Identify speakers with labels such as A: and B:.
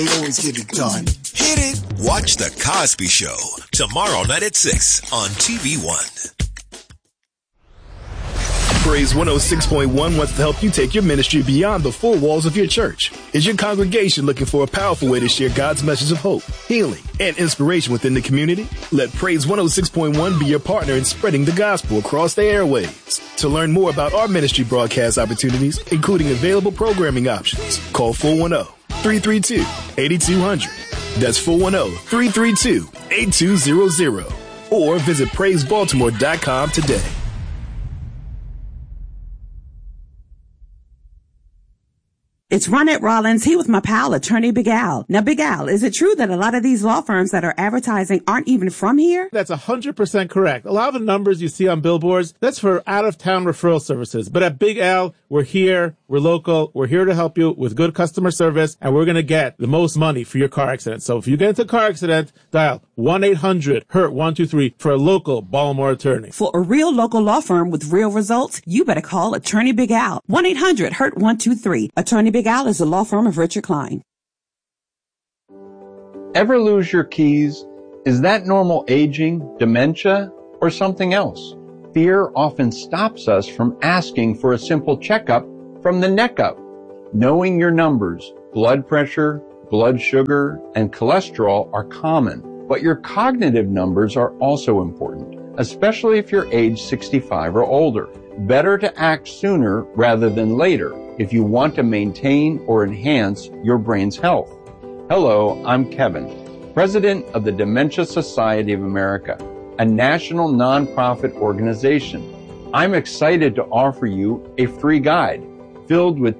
A: They always get it done. Hit it.
B: Watch The Cosby Show tomorrow night at 6 on TV One.
C: Praise 106.1 wants to help you take your ministry beyond the four walls of your church. Is your congregation looking for a powerful way to share God's message of hope, healing, and inspiration within the community? Let Praise 106.1 be your partner in spreading the gospel across the airwaves. To learn more about our ministry broadcast opportunities, including available programming options, call 410-332-8200. That's 410-332-8200. Or visit PraiseBaltimore.com today.
D: It's Ronette Rollins here with my pal, attorney Big Al. Now, Big Al, is it true that a lot of these law firms that are advertising aren't even from here?
E: That's 100% correct. A lot of the numbers you see on billboards, that's for out-of-town referral services. But at Big Al, we're here, we're local, we're here to help you with good customer service, and we're going to get the most money for your car accident. So if you get into a car accident, dial 1-800-HURT-123 for a local Baltimore attorney.
D: For a real local law firm with real results, you better call attorney Big Al. 1-800-HURT-123. Attorney Big Al is a law firm of Richard Klein.
F: Ever lose your keys? Is that normal aging, dementia, or something else? Fear often stops us from asking for a simple checkup from the neck up. Knowing your numbers, blood pressure, blood sugar, and cholesterol are common, but your cognitive numbers are also important, especially if you're age 65 or older. Better to act sooner rather than later if you want to maintain or enhance your brain's health. Hello, I'm Kevin, President of the Dementia Society of America, a national nonprofit organization. I'm excited to offer you a free guide filled with